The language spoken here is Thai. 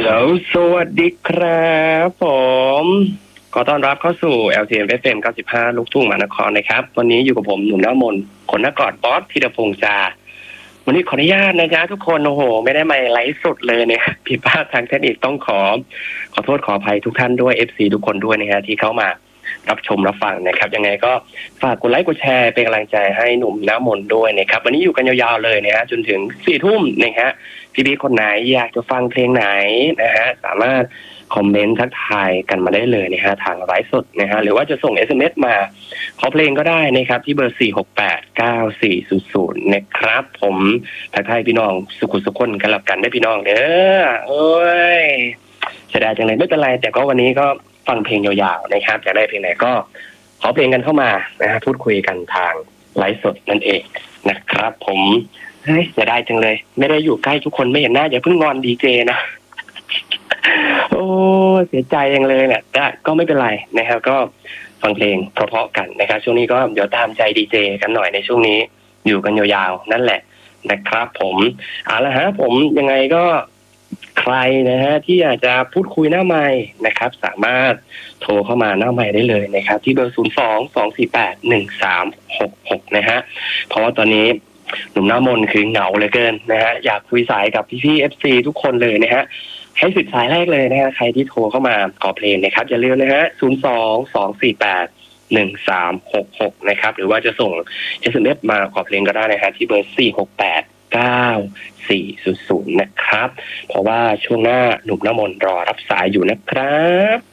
ลสวัสดีครับผมขอต้อนรับเข้าสู่ LTM FM 95ลูกทุ่งมหานครนะครับวันนี้อยู่กับผมหนุ่มน้ำมนต์คนนักกอดบอสธีรพงษ์จาวันนี้ขออนุญาตนะจ๊ะทุกคนโอ้โหไม่ได้มาไลฟ์สดเลยเนี่ยผิดพลาดทางเทคนิคต้องขอโทษขออภัยทุกท่านด้วย FC ทุกคนด้วยนะฮะที่เข้ามารับชมรับฟังนะครับยังไงก็ฝากกดไลค์กดแชร์เป็นกำลังใจให้หนุ่มน้ำมนต์ด้วยนะครับวันนี้อยู่กันยาวๆเลยนะฮะจนถึง4 ทุ่มนะฮะพี่คนไหนอยากจะฟังเพลงไหนนะฮะสามารถคอมเมนต์ทักทายกันมาได้เลยนะฮะทางไลฟ์สดนะฮะหรือว่าจะส่ง SMS มาขอเพลงก็ได้นะครับที่เบอร์4689400นะครับผมทักทายพี่น้องสุขุสุขคนกันหลับกันได้พี่น้องเด้อโอ้ยเสียดายจังเลยไม่เป็นไรแต่ก็วันนี้ก็ฟังเพลงยาวๆนะครับอยากได้เพลงไหนก็ขอเพลงกันเข้ามานะฮะพูดคุยกันทางไลฟ์สดนั่นเองนะครับผมเฮ้ยจะได้จังเลยไม่ได้อยู่ใกล้ทุกคนไม่เห็นหน้าอย่าเพิ่งงอนดีเจนะ โอ้เสียใจยังเลยแหละแต่ก็ไม่เป็นไรนะครับก็ฟังเพลงเพราะๆกันนะครับช่วงนี้ก็เดี๋ยวตามใจดีเจกันหน่อยในช่วงนี้อยู่กันยาวๆนั่นแหละนะครับผมเอาละฮะผมยังไงก็ใครนะฮะที่อยากจะพูดคุยหน้าไมค์นะครับสามารถโทรเข้ามาหน้าไมค์ได้เลยนะครับที่เบอร์02-248-1366นะฮะเพราะว่าตอนนี้หนุ่มหน้ามนคือเหงาเหลือเกินนะฮะอยากคุยสายกับพี่ๆ FC ทุกคนเลยนะฮะให้สิทธิ์สายแรกเลยนะฮะใครที่โทรเข้ามาขอเพลงนะครับอย่าลืมนะฮะ02-248-1366นะครับหรือว่าจะส่ง SMS มาขอเพลงก็ได้นะฮะที่เบอร์4689400นะครับเพราะว่าช่วงหน้าหนุ่มน้ำมนต์รอรับสายอยู่นะครับ